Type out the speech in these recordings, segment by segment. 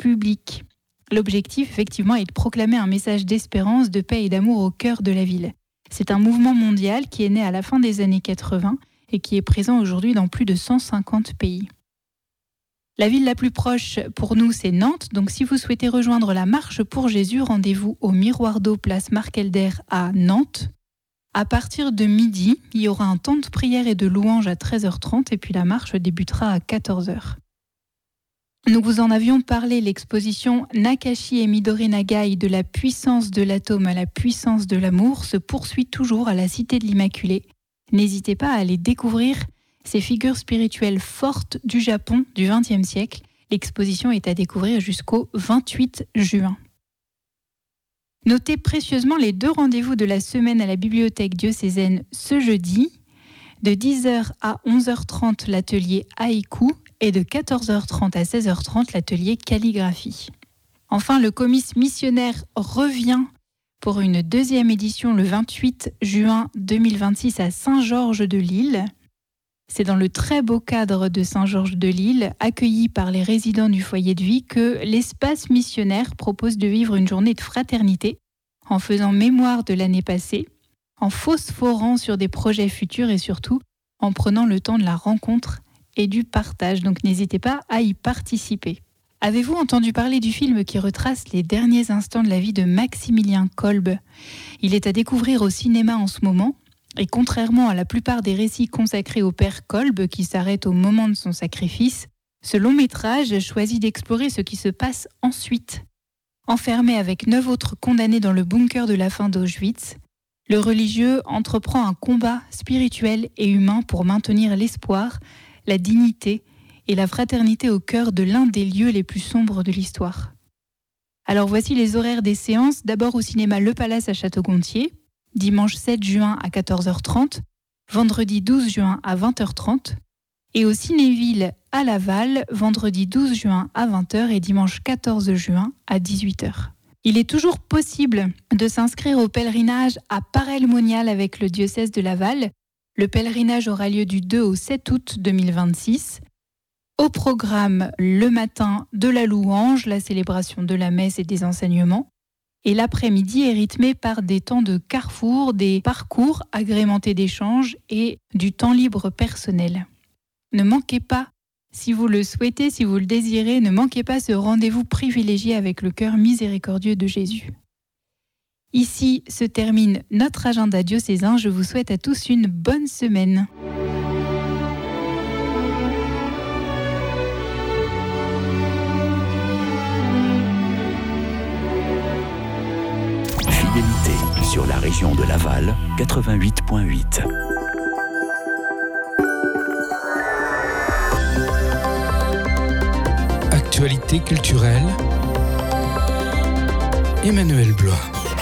public. L'objectif, effectivement, est de proclamer un message d'espérance, de paix et d'amour au cœur de la ville. C'est un mouvement mondial qui est né à la fin des années 80 et qui est présent aujourd'hui dans plus de 150 pays. La ville la plus proche pour nous, c'est Nantes. Donc si vous souhaitez rejoindre la Marche pour Jésus, rendez-vous au Miroir d'eau, place Marc-Helder à Nantes. À partir de midi, il y aura un temps de prière et de louange à 13h30 et puis la marche débutera à 14h. Nous vous en avions parlé, l'exposition Nakashi et Midori Nagai de la puissance de l'atome à la puissance de l'amour se poursuit toujours à la Cité de l'Immaculée. N'hésitez pas à aller découvrir ces figures spirituelles fortes du Japon du XXe siècle. L'exposition est à découvrir jusqu'au 28 juin. Notez précieusement les 2 rendez-vous de la semaine à la bibliothèque diocésaine ce jeudi. De 10h à 11h30, l'atelier Haïku et de 14h30 à 16h30, l'atelier Calligraphie. Enfin, le comice missionnaire revient pour une 2e édition le 28 juin 2026 à Saint-Georges-de-l'Île. C'est dans le très beau cadre de Saint-Georges-de-l'Île, accueilli par les résidents du foyer de vie, que l'espace missionnaire propose de vivre une journée de fraternité en faisant mémoire de l'année passée, en phosphorant sur des projets futurs et surtout en prenant le temps de la rencontre et du partage. Donc n'hésitez pas à y participer. Avez-vous entendu parler du film qui retrace les derniers instants de la vie de Maximilien Kolbe ? Il est à découvrir au cinéma en ce moment. Et contrairement à la plupart des récits consacrés au père Kolbe qui s'arrête au moment de son sacrifice, ce long métrage choisit d'explorer ce qui se passe ensuite. Enfermé avec 9 autres condamnés dans le bunker de la faim d'Auschwitz, le religieux entreprend un combat spirituel et humain pour maintenir l'espoir, la dignité et la fraternité au cœur de l'un des lieux les plus sombres de l'histoire. Alors voici les horaires des séances, d'abord au cinéma Le Palace à Château-Gontier, dimanche 7 juin à 14h30, vendredi 12 juin à 20h30, et au Cinéville à Laval, vendredi 12 juin à 20h et dimanche 14 juin à 18h. Il est toujours possible de s'inscrire au pèlerinage à Paray-le-Monial avec le diocèse de Laval. Le pèlerinage aura lieu du 2 au 7 août 2026. Au programme, le matin, de la louange, la célébration de la messe et des enseignements. Et l'après-midi est rythmé par des temps de carrefour, des parcours agrémentés d'échanges et du temps libre personnel. Ne manquez pas, si vous le souhaitez, si vous le désirez, ne manquez pas ce rendez-vous privilégié avec le cœur miséricordieux de Jésus. Ici se termine notre agenda diocésain. Je vous souhaite à tous une bonne semaine. Fidélité sur la région de Laval, 88.8. Actualité culturelle, Emmanuel Blois.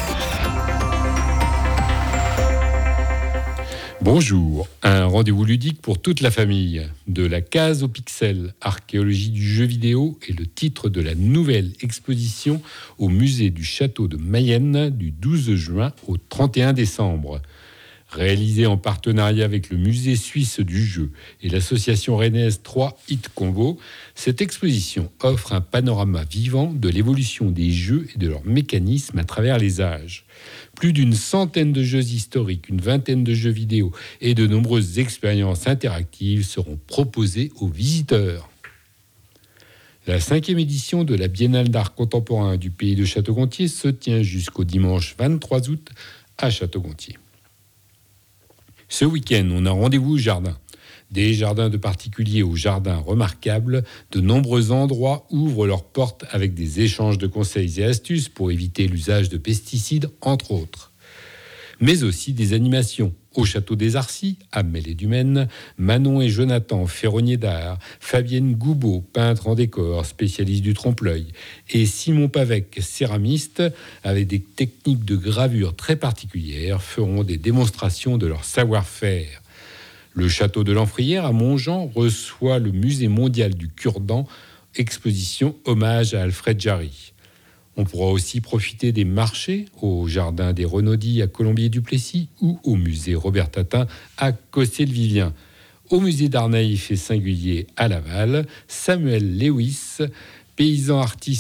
Bonjour, un rendez-vous ludique pour toute la famille. De la case au pixel, archéologie du jeu vidéo est le titre de la nouvelle exposition au musée du château de Mayenne du 12 juin au 31 décembre. Réalisée en partenariat avec le musée suisse du jeu et l'association rennaise 3 Hit Combo, cette exposition offre un panorama vivant de l'évolution des jeux et de leurs mécanismes à travers les âges. Plus d'une centaine de jeux historiques, une vingtaine de jeux vidéo et de nombreuses expériences interactives seront proposées aux visiteurs. La 5e édition de la Biennale d'art contemporain du pays de Château-Gontier se tient jusqu'au dimanche 23 août à Château-Gontier. Ce week-end, on a rendez-vous au jardin. Des jardins de particuliers aux jardins remarquables, de nombreux endroits ouvrent leurs portes avec des échanges de conseils et astuces pour éviter l'usage de pesticides, entre autres. Mais aussi des animations. Au château des Arcis, à Mêlée-du-Maine, Manon et Jonathan, ferronniers d'art, Fabienne Goubeau, peintre en décor, spécialiste du trompe-l'œil, et Simon Pavec, céramiste, avec des techniques de gravure très particulières, feront des démonstrations de leur savoir-faire. Le château de l'Enfrière à Montjean reçoit le musée mondial du cure-dent, exposition hommage à Alfred Jarry. On pourra aussi profiter des marchés au jardin des Renaudis à Colombier-du-Plessis ou au musée Robert Tatin à Cossé-le-Vivien. Au musée d'art naïf et singulier à Laval, Samuel Lewis, paysan artiste